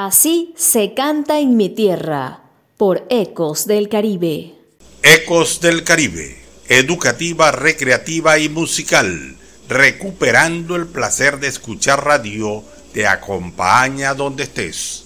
Así se canta en mi tierra, por Ecos del Caribe. Ecos del Caribe, educativa, recreativa y musical, recuperando el placer de escuchar radio, te acompaña donde estés.